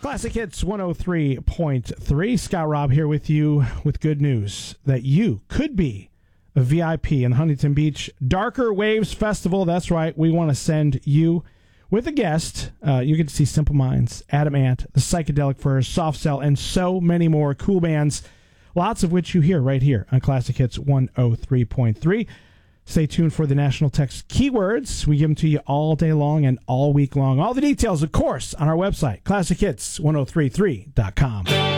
Classic Hits 103.3. Scott Robb here with you with good news that you could be a VIP in the Huntington Beach Darker Waves Festival. That's right. We want to send you with a guest. You get to see Simple Minds, Adam Ant, the Psychedelic Furs, Soft Cell, and so many more cool bands, lots of which you hear right here on Classic Hits 103.3. Stay tuned for the national text keywords. We give them to you all day long and all week long. All the details, of course, on our website, classichits1033.com.